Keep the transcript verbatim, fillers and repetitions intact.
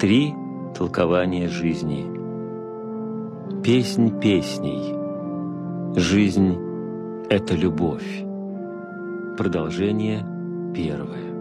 Три толкования жизни. Песнь песней. Жизнь — это любовь. Продолжение первое.